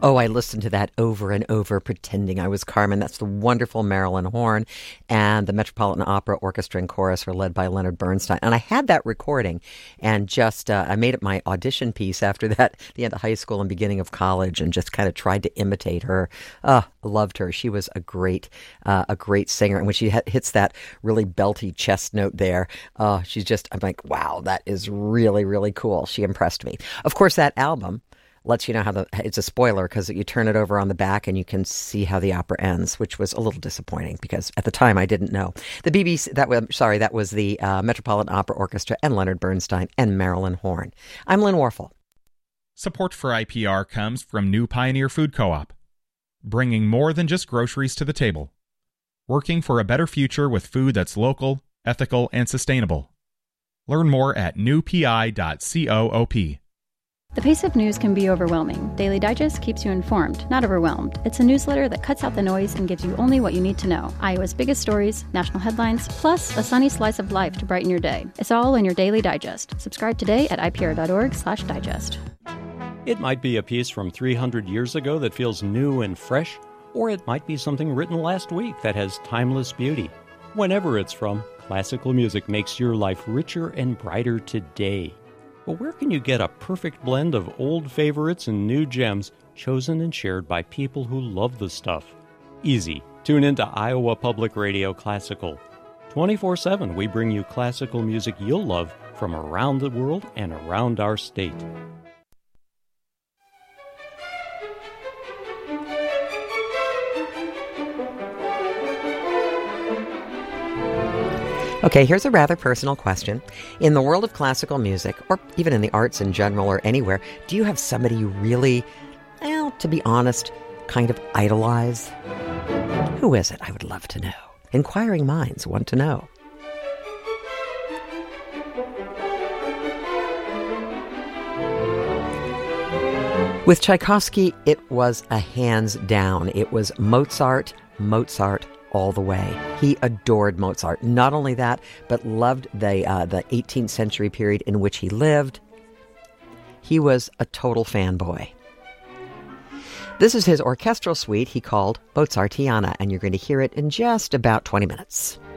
Oh, I listened to that over and over, pretending I was Carmen. That's the wonderful Marilyn Horne, and the Metropolitan Opera Orchestra and Chorus were led by Leonard Bernstein. And I had that recording, and just I made it my audition piece after that, the end of high school and beginning of college, and just kind of tried to imitate her. I loved her. She was a great singer, and when she hits that really belty chest note there, I'm like, wow, that is really, really cool. She impressed me. Of course, that album lets you know how it's a spoiler because you turn it over on the back and you can see how the opera ends, which was a little disappointing because at the time I didn't know. The BBC, that was the Metropolitan Opera Orchestra and Leonard Bernstein and Marilyn Horne. I'm Lynn Warfel. Support for IPR comes from New Pioneer Food Co-op, bringing more than just groceries to the table. Working for a better future with food that's local, ethical, and sustainable. Learn more at newpi.coop. The pace of news can be overwhelming. Daily Digest keeps you informed, not overwhelmed. It's a newsletter that cuts out the noise and gives you only what you need to know. Iowa's biggest stories, national headlines, plus a sunny slice of life to brighten your day. It's all in your Daily Digest. Subscribe today at ipr.org/digest. It might be a piece from 300 years ago that feels new and fresh, or it might be something written last week that has timeless beauty. Whenever it's from, classical music makes your life richer and brighter today. But where can you get a perfect blend of old favorites and new gems chosen and shared by people who love the stuff? Easy. Tune into Iowa Public Radio Classical. 24/7, we bring you classical music you'll love from around the world and around our state. Okay, here's a rather personal question. In the world of classical music, or even in the arts in general or anywhere, do you have somebody you really, to be honest, kind of idolize? Who is it? I would love to know. Inquiring minds want to know. With Tchaikovsky, it was a hands down. It was Mozart all the way. He adored Mozart. Not only that, but loved the 18th century period in which he lived. He was a total fanboy. This is his orchestral suite he called Mozartiana, and you're going to hear it in just about 20 minutes.